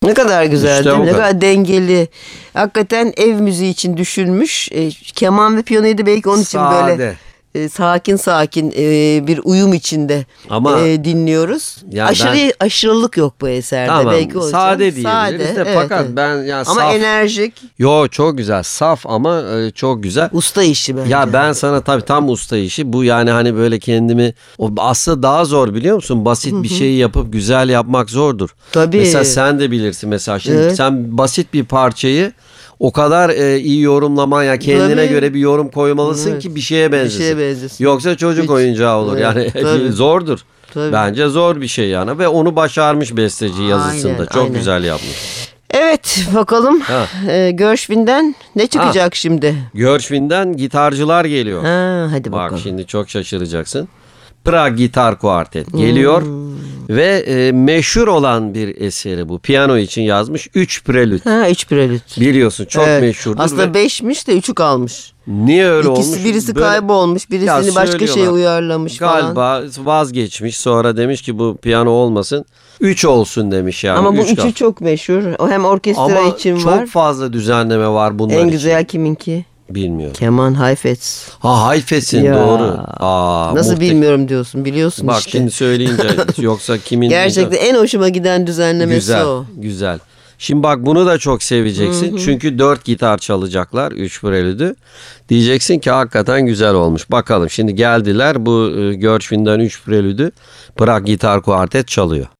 Ne kadar güzel İşte değil mi? o Ne kadar. kadar dengeli. Hakikaten ev müziği için düşünmüş. Keman ve piyanoyu da belki onun için böyle Sade. sakin sakin bir uyum içinde Ama dinliyoruz. ya Aşırılık yok bu eserde. Tamam, belki o yüzden. sade diyebiliriz de evet, fakat evet. ben ya Ama saf. enerjik, Yo, çok güzel, saf ama çok güzel. usta işi bence. Ya ben sana tabii tam usta işi bu, yani hani böyle kendimi, o aslında daha zor biliyor musun? Basit bir şeyi yapıp güzel yapmak zordur. Tabii. Mesela sen de bilirsin, mesela şimdi Evet. sen basit bir parçayı o kadar iyi yorumlaman, ya kendine Tabii. göre bir yorum koymalısın Evet. ki bir şeye benzesin. şeye benzesin. Yoksa çocuk Hiç. oyuncağı olur. Evet, Yani tabii. zordur. Tabii. Bence zor bir şey yani, ve onu başarmış besteci yazısında. Aynen, Çok aynen. güzel yapmış. Evet, bakalım Ha. Gershwin'den ne çıkacak şimdi? Gershwin'den gitarcılar geliyor. Hadi Bak bakalım. şimdi çok şaşıracaksın. Prag Gitar Kuartet geliyor ve meşhur olan bir eseri bu. Piyano için yazmış 3 prelüt. 3 prelüt. Biliyorsun çok Evet. meşhurdur. Aslında ve 5'miş de 3'ü kalmış. niye öyle olmuş? Birisi Böyle- kaybolmuş, Ya birisini başka şeye söylüyorlar. uyarlamış falan. Galiba vazgeçmiş, sonra demiş ki bu piyano olmasın. 3 olsun demiş yani. Ama bu Üç kal. üçü çok meşhur. O hem orkestra Ama için çok var. fazla düzenleme var bunlar En için. güzel kiminki? Bilmiyorum. Keman Heifetz. Hayfet'in Ya. doğru. Nasıl muhteşem. bilmiyorum diyorsun. Biliyorsun Bak işte. şimdi söyleyince yoksa kimin Gerçekten en hoşuma giden düzenlemesi güzel, o. güzel. Şimdi bak, bunu da çok seveceksin. Çünkü 4 gitar çalacaklar 3 prelüdü. Diyeceksin ki hakikaten güzel olmuş. Bakalım şimdi geldiler, bu Gershwin'den 3 prelüdü Prag Gitar Kuartet çalıyor.